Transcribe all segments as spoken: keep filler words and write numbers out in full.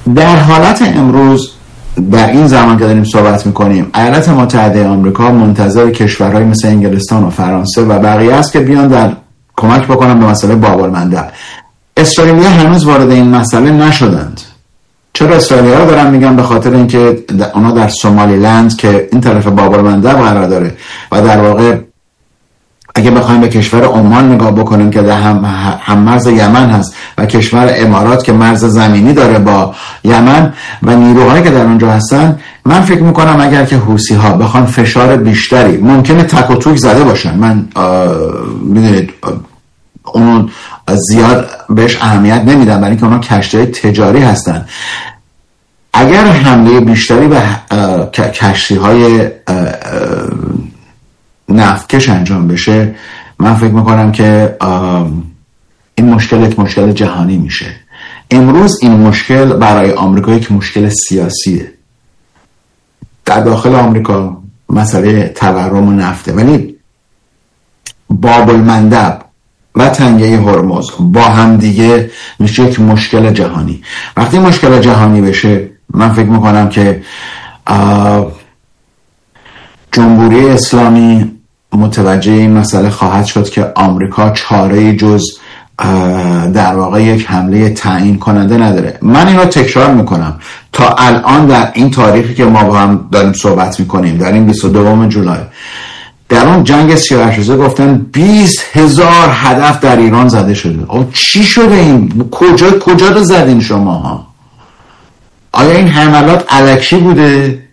در حالت امروز در این زمان که داریم صحبت میکنیم ایالات متحده آمریکا منتظر کشورهای مثل انگلستان و فرانسه و بقیه است که بیان در کمک بکنن به مسئله باب المندب. اسرائیلی‌ها هنوز وارد این مسئله نشدند. چرا اسرائیلی‌ها رو دارن میگن؟ به خاطر اینکه اونا در سومالیلند که این طرف باب المندب قرار داره و در واقع اگه بخوایم به کشور عمان نگاه بکنیم که در هم, هم مرز یمن هست و کشور امارات که مرز زمینی داره با یمن و نیروهایی که در اونجا هستن، من فکر میکنم اگر که حوثی ها بخوان فشار بیشتری، ممکنه تک و توک زده باشن، من میدونید اونو زیاد بهش اهمیت نمیدم برای اینکه اونا کشتی تجاری هستن، اگر حمله بیشتری به کشتی های نفتکش انجام بشه، من فکر میکنم که این مشکل یک مشکل جهانی میشه. امروز این مشکل برای آمریکا یک مشکل سیاسیه. در داخل آمریکا مسئله تورم و نفته، ولی باب المندب و تنگه هرمز با هم دیگه میشه یک مشکل جهانی. وقتی مشکل جهانی بشه، من فکر میکنم که جمهوری اسلامی متوجه این مسئله خواهد شد که آمریکا چاره جز در واقع یک حمله تعیین کننده نداره. من این رو تکرار میکنم، تا الان در این تاریخی که ما با هم داریم صحبت میکنیم، در این بیست و دوم جولای، در اون جنگ سی و هشت روزه گفتن بیست هزار هدف در ایران زده شده. آه چی شده این؟ کجا کجا رو زدین شما ها؟ آیا این حملات الکی بوده؟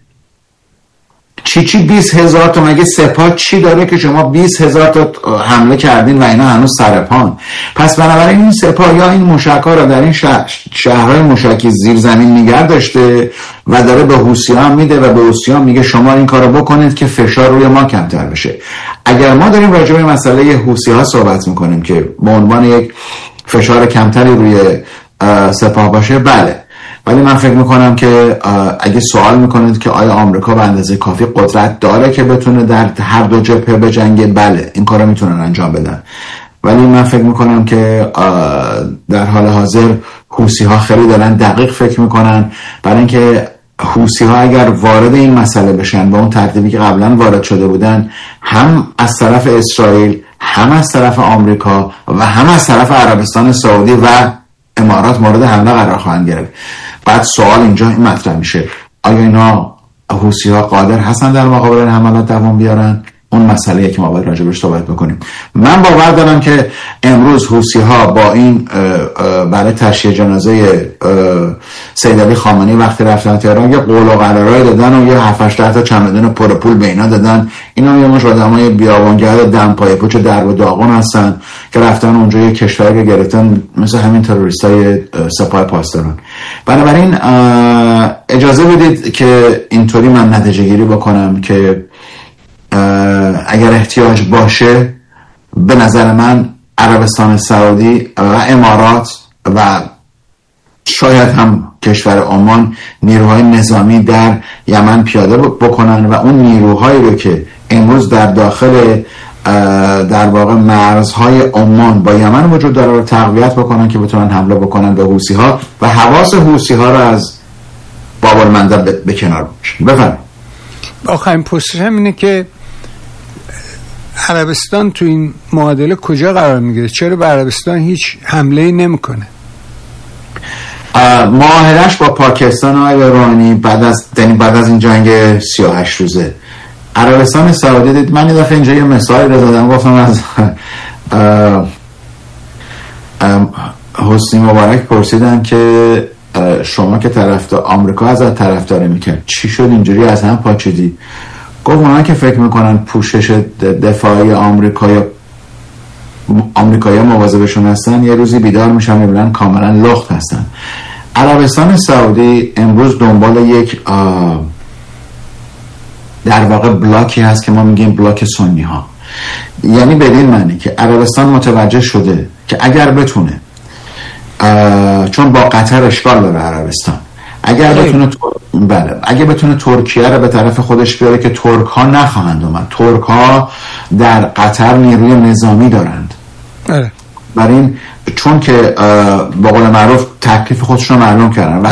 چی چی بیست هزار تا؟ مگه سپاه چی داره که شما بیست هزار تا حمله کردین و اینا هنوز سرپان؟ پس بنابراین این سپاه یا این موشک‌ها رو در این شهر شهرهای موشکی زیر زمین نگه داشته و داره به حوثیان میده و به حوثیان میگه شما این کارو بکنید که فشار روی ما کمتر بشه. اگر ما داریم راجع به مسئله حوثی‌ها صحبت میکنیم که به عنوان یک فشار کمتری روی سپاه باشه، بله، ولی من فکر میکنم که اگه سوال میکنید که آیا آمریکا به اندازه کافی قدرت داره که بتونه در هر دو جبهه بجنگه، بله، این کارو میتونن انجام بدن، ولی من فکر میکنم که در حال حاضر حوثی ها خیلی دارن دقیق فکر میکنن، برای اینکه حوثی ها اگر وارد این مسئله بشن با اون ترتیبی که قبلا وارد شده بودن، هم از طرف اسرائیل، هم از طرف آمریکا و هم از طرف عربستان سعودی و امارات مورد حمله قرار خواهند گرفت. بعد سوال اینجا این مطرح میشه، آیا اینا حوثی ها قادر هستن در مقابل حملات دوام بیارن؟ اون مسئله که ما باید راجع بهش صحبت بکنیم. من باور دارم که امروز حوثی ها با این برای تشییع جنازه سید علی خامنه‌ای وقتی رفتن تهران یه قول و قرارای دادن و یه هفت هشت تا چمدون پر پول به اینا دادن. اینا یه مش آدمای بیابانگرد دم پای پوچ درب و داغون هستن که رفتن اونجا یه کشوری رو گرفتن، مثل همین تروریستای سپاه پاسداران. بنابراین اجازه بدید که اینطوری من نتیجه گیری بکنم که اگر احتیاج باشه، به نظر من عربستان سعودی و امارات و شاید هم کشور عمان نیروهای نظامی در یمن پیاده بکنن و اون نیروهایی رو که امروز در داخل در واقع مرزهای عمان با یمن وجود داره رو تقویت بکنن که بتونن حمله بکنن به حوثی ها و حواس حوثی ها رو از باب المندب به کنار بکشن. بفرمایید. آخرین پرسشم اینه که عربستان تو این معادله کجا قرار میگیره؟ چرا به عربستان هیچ حمله‌ای نمیکنه؟ معاهده‌اش با پاکستان و ایرانی بعد از یعنی بعد از این جنگ سی و هشت روزه عربستان سعودی دید. من یه دفعه اینجا یه مثالی رو زدم، گفتم از حسنی مبارک پرسیدن که شما که طرفدار آمریکا ازت طرفداری میکرد، چی شد اینجوری از هم پاچیدی؟ گفت اونا که فکر میکنن پوشش دفاعی آمریکا آمریکایی مواظبشون هستن، یه روزی بیدار میشن میبینن کاملا لخت هستن. عربستان سعودی امروز دنبال یک در واقع بلاکی هست که ما میگیم بلاک سنی ها، یعنی بدین معنی که عربستان متوجه شده که اگر بتونه، چون با قطر اشکال داره عربستان، اگر بتونه بله اگه بتونه ترکیه رو به طرف خودش بیاره که ترک ها نخواهند اومد. ترک ها در قطر نیروی نظامی دارند، برای این چون که با قول معروف تکلیف خودشون رو معلوم کردن و